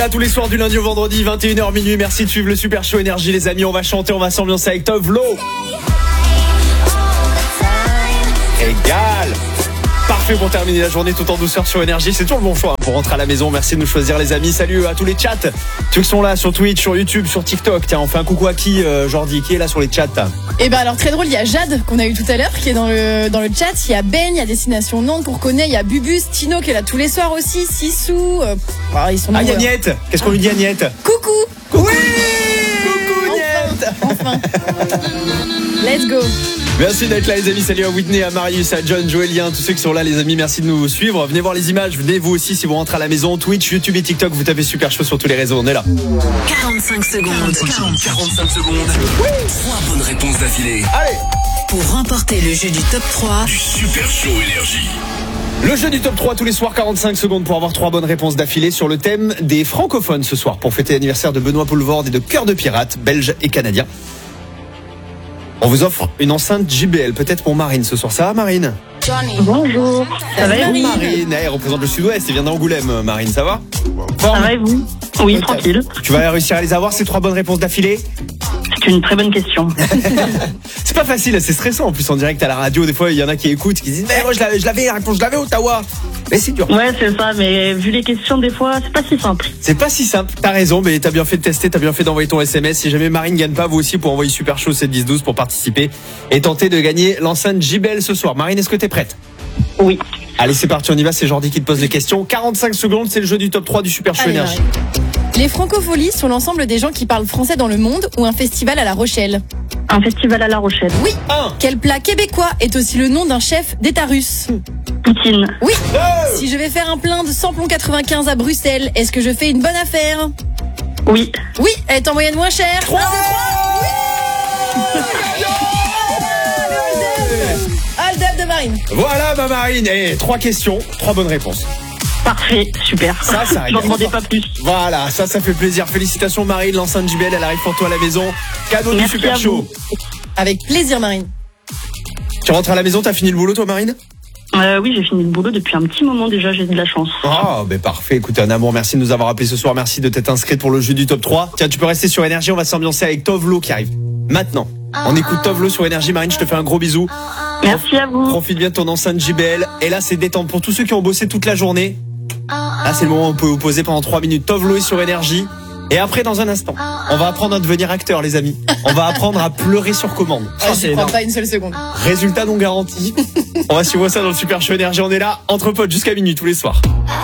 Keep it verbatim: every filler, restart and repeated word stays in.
À tous les soirs du lundi au vendredi, vingt et une heures minuit. Merci de suivre le Super Show Énergie, les amis. On va chanter, on va s'ambiancer avec Tovlo. Égal. Parfait pour terminer la journée tout en douceur sur Énergie. C'est toujours le bon choix pour rentrer à la maison. Merci de nous choisir, les amis. Salut à tous les chats. Ceux qui sont là sur Twitch, sur YouTube, sur TikTok. Tiens, on fait un coucou à qui, euh, Jordi? Qui est là sur les chats? Et ben alors très drôle, il y a Jade qu'on a eu tout à l'heure qui est dans le dans le chat. Il y a Ben, il y a Destination Nantes qu'on reconnaît. Il y a Bubus, Tino qui est là tous les soirs aussi. Sissou. Euh, ah, ils sont. Ah, Yagnette. Qu'est-ce qu'on lui dit, Yagnette? Coucou. Coucou. Oui. Coucou, Yagnette. Enfin. enfin. Let's go. Merci d'être là, les amis. Salut à Whitney, à Marius, à John, Joëlien, tous ceux qui sont là, les amis. Merci de nous suivre. Venez voir les images. Venez vous aussi si vous rentrez à la maison. Twitch, YouTube et TikTok. Vous tapez Super Show sur tous les réseaux. On est là. quarante-cinq secondes. quarante-cinq secondes. Oui. Trois bonnes réponses d'affilée. Allez. Pour remporter le jeu du top trois du Super Show Énergie. Le jeu du top trois tous les soirs, quarante-cinq secondes pour avoir trois bonnes réponses d'affilée sur le thème des francophones ce soir pour fêter l'anniversaire de Benoît Poelvoorde et de Cœur de Pirate, belge et canadien. On vous offre une enceinte J B L, peut-être pour Marine ce soir. Ça va, Marine? Bonjour. Ça va et vous? Marine, elle représente le Sud-Ouest, elle vient d'Angoulême. Marine, ça va? Ça va et vous? Oui, okay. Tranquille. Tu vas réussir à les avoir, ces trois bonnes réponses d'affilée? C'est une très bonne question. C'est pas facile, c'est stressant. En plus, en direct à la radio, des fois, il y en a qui écoutent, qui disent mais moi, je l'avais, je l'avais, la réponse, je l'avais, Ottawa. Mais c'est dur. Ouais, c'est ça, mais vu les questions, des fois, c'est pas si simple. C'est pas si simple, t'as raison, mais t'as bien fait de tester, t'as bien fait d'envoyer ton S M S. Si jamais Marine gagne pas, vous aussi, pour envoyer Super Show sept dix douze pour participer et tenter de gagner l'enceinte J B L ce soir. Marine, est-ce que t'es prête? Oui. Allez, c'est parti, on y va, c'est Jordi qui te pose les questions. quarante-cinq secondes, c'est le jeu du top trois du Super Show Énergie. Les francopholies sont l'ensemble des gens qui parlent français dans le monde ou un festival à La Rochelle? Un festival à La Rochelle. Oui. Un. Quel plat québécois est aussi le nom d'un chef d'État russe? Poutine. Oui. Oh. Si je vais faire un plein de samplon quatre-vingt-quinze à Bruxelles, est-ce que je fais une bonne affaire? Oui. Oui, elle est en moyenne moins chère. trois. Aldeb de Marine. Voilà ma Marine, et trois questions, trois bonnes réponses. Parfait, super. Ça, ça arrive. J'en demandais pas plus. Voilà, ça, ça fait plaisir. Félicitations Marine, l'enceinte J B L, elle arrive pour toi à la maison. Cadeau Merci du Super Show. Avec plaisir Marine. Tu rentres à la maison, t'as fini le boulot toi Marine? Euh, oui, j'ai fini le boulot depuis un petit moment déjà, j'ai de la chance. Ah, ben parfait. Écoute, un amour. Merci de nous avoir appelé ce soir. Merci de t'être inscrite pour le jeu du top trois. Tiens, tu peux rester sur Énergie. On va s'ambiancer avec Tovlo qui arrive maintenant. On écoute Tovlo sur Énergie. Marine, je te fais un gros bisou. Merci à vous. Profite bien de ton enceinte J B L. Et là, c'est détente pour tous ceux qui ont bossé toute la journée. Là, c'est le moment où on peut vous poser pendant trois minutes. Tovlo est sur Énergie. Et après, dans un instant, on va apprendre à devenir acteur, les amis. On va apprendre à pleurer sur commande. Ah, oh, je prends pas une seule seconde. Résultat non garanti. On va suivre ça dans le Super Show Énergie. On est là, entre potes, jusqu'à minuit tous les soirs.